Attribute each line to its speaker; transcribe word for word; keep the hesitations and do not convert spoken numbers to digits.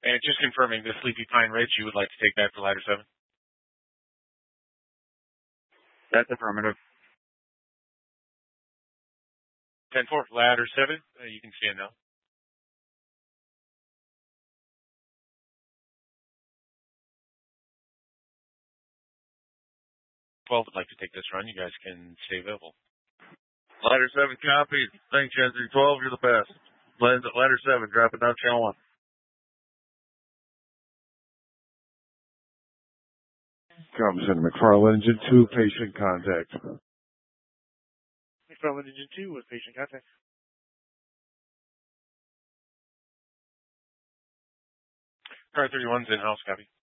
Speaker 1: And just confirming, the Sleepy Pine Ridge, you would like to take that for ladder seven?
Speaker 2: That's affirmative.
Speaker 1: ten four, ladder seven, uh, you can stand now. twelve would like to take this run. You guys can stay available.
Speaker 3: Ladder seven copies. Thanks, Gentry twelve, you're the best. Ladder seven, drop it down channel one.
Speaker 4: Compton, McFarland Engine two, patient contact.
Speaker 5: McFarland Engine two with patient contact.
Speaker 1: Car thirty-one's in-house, copy.